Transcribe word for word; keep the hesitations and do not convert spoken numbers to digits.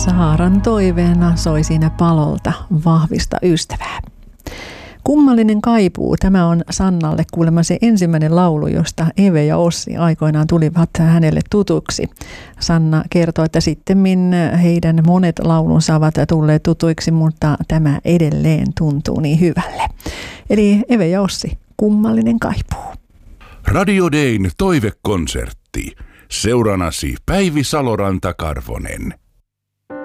Saaran toiveena soi siinä palolta vahvista ystävää. Kummallinen kaipuu. Tämä on Sannalle kuulemma se ensimmäinen laulu, josta Eve ja Ossi aikoinaan tulivat hänelle tutuksi. Sanna kertoi, että sittemmin heidän monet laulunsa ovat tulleet tutuiksi, mutta tämä edelleen tuntuu niin hyvälle. Eli Eve ja Ossi, Kummallinen kaipuu. Radio Dayn toivekonsertti. Seuranasi Päivi Saloranta-Karvonen.